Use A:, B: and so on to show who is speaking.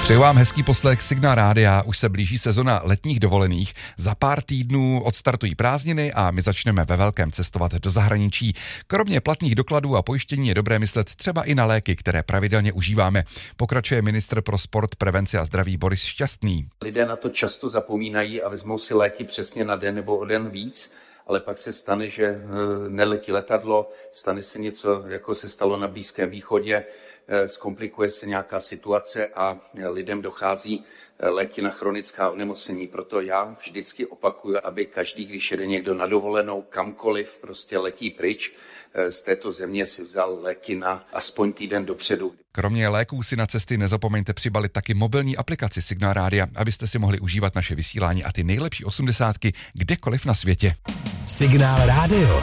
A: Přeju vám hezký poslech Signál Rádia, už se blíží sezona letních dovolených. Za pár týdnů odstartují prázdniny a my začneme ve velkém cestovat do zahraničí. Kromě platných dokladů a pojištění je dobré myslet třeba i na léky, které pravidelně užíváme. Pokračuje ministr pro sport, prevenci a zdraví Boris Šťastný.
B: Lidé na to často zapomínají a vezmou si léky přesně na den nebo o den víc, ale pak se stane, že neletí letadlo, stane se něco, jako se stalo na Blízkém východě, zkomplikuje se nějaká situace a lidem dochází léky na chronická onemocnění. Proto já vždycky opakuju, aby každý, když jede někdo na dovolenou, kamkoliv prostě letí pryč z této země, si vzal léky na aspoň týden dopředu.
A: Kromě léků si na cesty nezapomeňte přibalit taky mobilní aplikaci Signál Rádia, abyste si mohli užívat naše vysílání a ty nejlepší 80 kdekoliv na světě.
C: Signál Rádio.